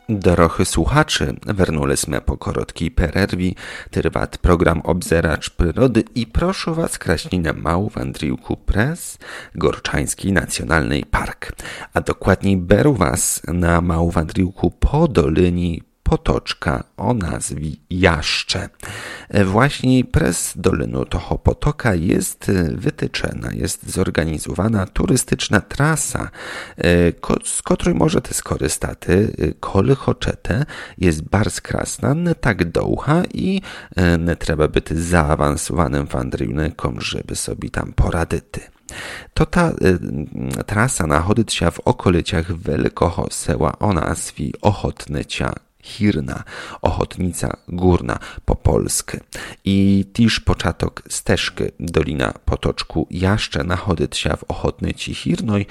Dorohy słuchaczy, wernuli sme po korotkej pererwi, trvat program Obzeracz Przyrody i proszę was kraśni na mału wandriłku przez Gorczański Nacjonalny Park. A dokładniej beru was na mału wandriłku po Dolinie Potoczka o nazwie Jaszcze. Właśnie przez Dolinu toho potoka jest wytyczena, jest zorganizowana turystyczna trasa, z której możecie skorzystać, koli chcecie. Jest bardzo krasna, nie tak długa i nie trzeba być zaawansowanym wandrownikiem, żeby sobie tam poradzić. To ta trasa nachodzi się w okolicach wielkiego seła o nazwie Ochotnycia Hirna, Ochotnica Górna po polsku. I tiż początek ścieżki Dolina Potoczku Jaszcze nachodzi się w Ochotnici Hirnoj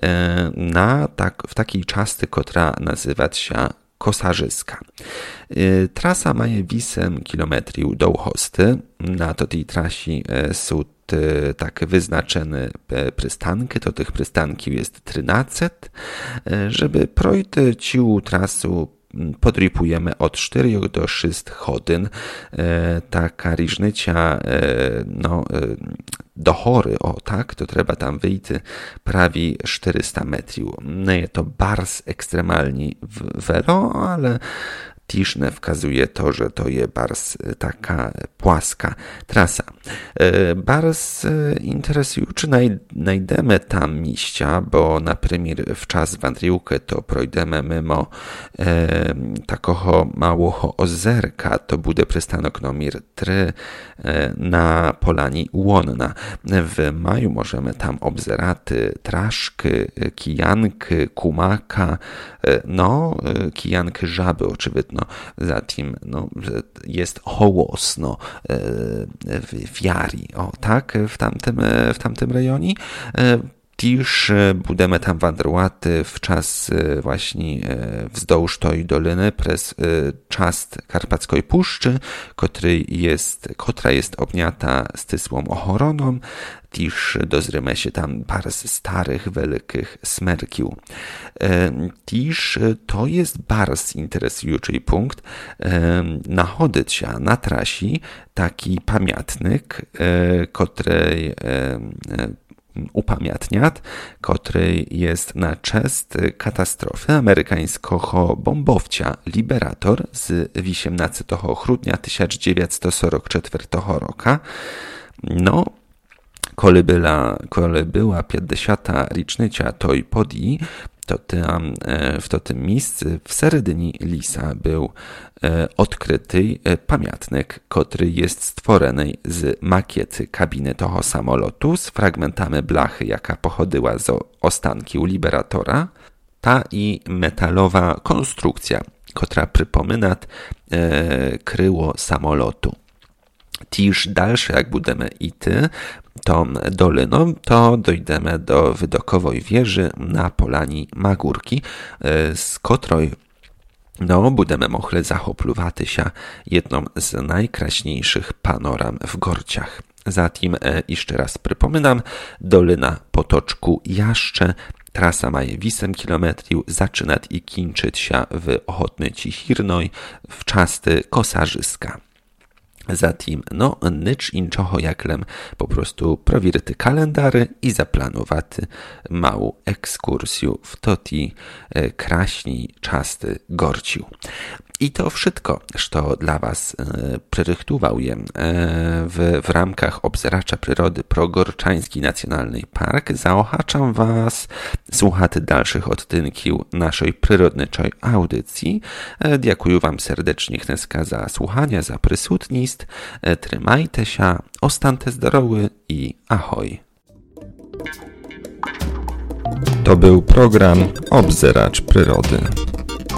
w takiej części, która nazywa się Kosarzyska. Trasa ma 8 km długości. Na tej trasie są tak wyznaczone przystanki, to tych przystanków jest 13. Żeby projść ciu trasu podripujemy od 4 do 6 godzin. Taka różnica do hory, to trzeba tam wyjść prawie 400 metrów. Nie jest to bardzo ekstremalnie welo, ale też nie wskazuje to, że to jest bardzo taka płaska trasa. Bardzo interesujące najdemy tam miejsca, bo na przykład w czas wandriłki to projdemy mimo takiego małego ozerka, to będzie przystanek numer 3 na Polani Łonna. W maju możemy tam obzerać traszki, kijanki, kumaka, kijanki żaby oczywiście. Zatem jest hołosno w Jari, w tamtym rejonie. Też będziemy tam wandrować w czas właśnie wzdłuż tej doliny przez czas Karpackiej Puszczy, która jest objęta ścisłą ochroną. Też dozrymy się tam bardzo starych, wielkich smerkiów. Też to jest bardzo interesujący punkt. Nachodzi się na trasie taki pamiętnik, który upamiętniat, który jest na cześć katastrofy amerykańskiego bombowcia Liberator z 18 grudnia 1944 roku. Koli była 50. rocznica tej podii, w tym miejscu w seredinie lisa był odkryty pamiętnik, który jest stworzony z makiety kabiny toho samolotu z fragmentami blachy, jaka pochodziła z ostanków Liberatora. Ta i metalowa konstrukcja, która przypomina kryło samolotu. Też dalsze, jak będziemy iść tą doliną, to dojdziemy do widokowej wieży na Polani Magórki, z której będziemy mogli zachoplować się jedną z najkraśniejszych panoram w Gorciach. Zatem jeszcze raz przypominam, Dolina Potoczku Jaszcze, trasa ma 8 km, zaczyna i kończyć się w Ochotnici Hirnoj w czasty Kosarzyska. Zatem, nic innego jaklem po prostu prowirty kalendary i zaplanować małą ekskursję w toti kraśni czasty Gorciu. I to wszystko, co dla was przyrychtowałem w ramkach Obzeracza Przyrody pro Gorczański Nacjonalny Park. Zaochaczam was słuchać dalszych odtynków naszej przyrodniczej audycji. Dziękuję wam serdecznie za słuchanie, za przysutnost. Trzymajcie się, ostańcie zdrowy i ahoj. To był program Obzeracz Przyrody.